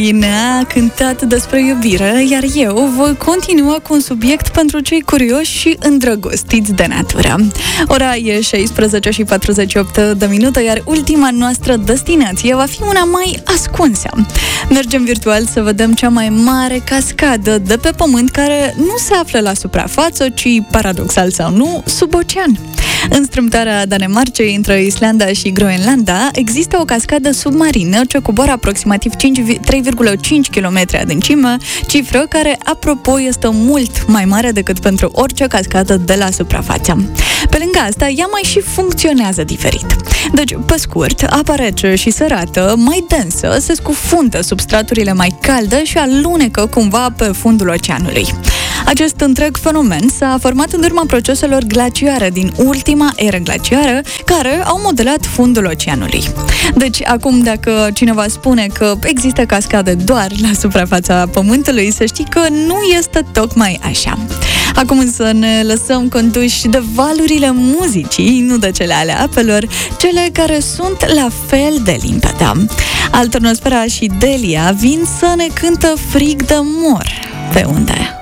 Ne-a cântat despre iubire, iar eu voi continua cu un subiect pentru cei curioși și îndrăgostiți de natură. Ora e 16 și 48 de minute, iar ultima noastră destinație va fi una mai ascunsă. Mergem virtual să vedem cea mai mare cascadă de pe pământ, care nu se află la suprafață, ci, paradoxal sau nu, sub ocean. În strâmtoarea Danemarcei, între Islanda și Groenlanda, există o cascadă submarină ce coboară aproximativ 3,5 km adâncime, cifră care, apropo, este mult mai mare decât pentru orice cascadă de la suprafață. Pe lângă asta, ea mai și funcționează diferit. Deci, pe scurt, apa rece și sărată, mai densă, se scufundă sub straturile mai calde și alunecă cumva pe fundul oceanului. Acest întreg fenomen s-a format în urma proceselor glaciare din ultima eră glaciară, care au modelat fundul oceanului. Deci, acum, dacă cineva spune că există cascade doar la suprafața Pământului, să știi că nu este tocmai așa. Acum însă ne lăsăm conduși de valurile muzicii, nu de cele ale apelor, cele care sunt la fel de limpede. Alternosfera și Delia vin să ne cântă Frig de mor. Pe unde?